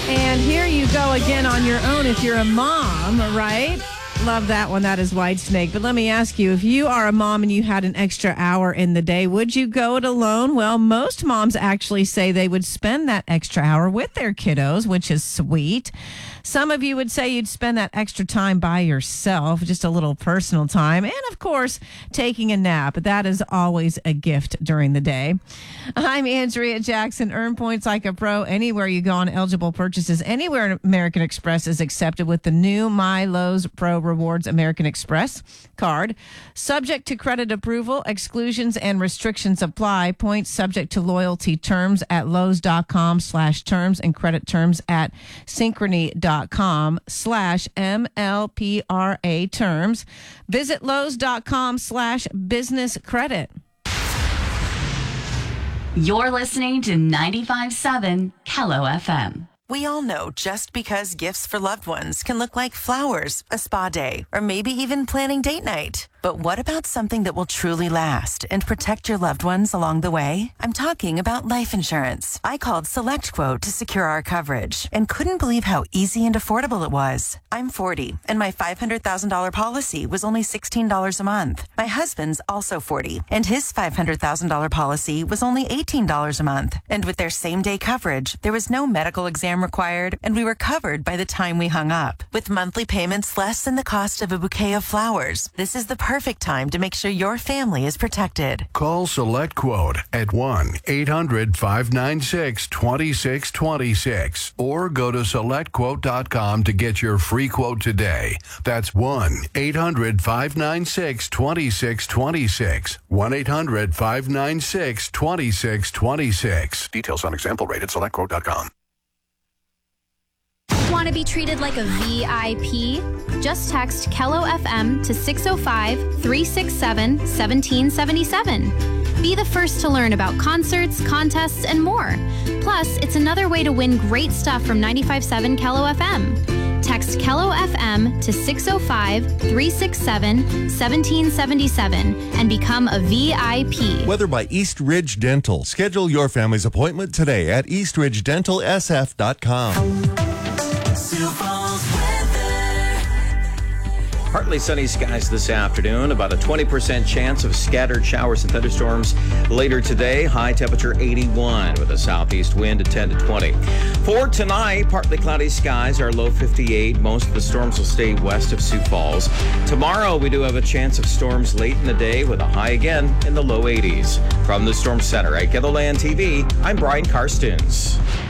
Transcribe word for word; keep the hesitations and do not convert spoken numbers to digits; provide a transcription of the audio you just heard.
And here you go again on your own if you're a mom, right? Love that one. That is Whitesnake. But let me ask you, if you are a mom and you had an extra hour in the day, would you go it alone? Well, most moms actually say they would spend that extra hour with their kiddos, which is sweet. Some of you would say you'd spend that extra time by yourself, just a little personal time. And, of course, taking a nap. That is always a gift during the day. I'm Andrea Jackson. Earn points like a pro anywhere you go on eligible purchases. Anywhere American Express is accepted with the new My Lowe's Pro Rewards American Express card. Subject to credit approval, exclusions and restrictions apply. Points subject to loyalty terms at Lowe's.com slash terms and credit terms at Synchrony.com slash MLPRA terms. Visit Lowe's.com slash business credit. You're listening to ninety-five point seven Kello F M. We all know just because gifts for loved ones can look like flowers, a spa day, or maybe even planning date night. But what about something that will truly last and protect your loved ones along the way? I'm talking about life insurance. I called SelectQuote to secure our coverage and couldn't believe how easy and affordable it was. I'm forty, and my five hundred thousand dollars policy was only sixteen dollars a month. My husband's also forty, and his five hundred thousand dollars policy was only eighteen dollars a month. And with their same-day coverage, there was no medical exam required, and we were covered by the time we hung up. With monthly payments less than the cost of a bouquet of flowers, this is the perfect time to make sure your family is protected. Call SelectQuote at one eight hundred five nine six two six two six or go to select quote dot com to get your free quote today. That's one eight hundred five nine six two six two six. one eight hundred five nine six two six two six. Details on example rate at select quote dot com. Want to be treated like a V I P? Just text Kello F M to six oh five, three six seven, one seven seven seven. Be the first to learn about concerts, contests, and more. Plus, it's another way to win great stuff from ninety-five point seven Kello F M. Text Kello F M to six oh five, three six seven, one seven seven seven and become a V I P. Weather by East Ridge Dental. Schedule your family's appointment today at east ridge dental s f dot com. Partly sunny skies this afternoon. About a twenty percent chance of scattered showers and thunderstorms later today. High temperature eighty-one with a southeast wind at ten to twenty. For tonight, partly cloudy skies. Our low fifty-eight. Most of the storms will stay west of Sioux Falls. Tomorrow, we do have a chance of storms late in the day with a high again in the low eighties. From the Storm Center at Ghettoland T V, I'm Brian Karstens.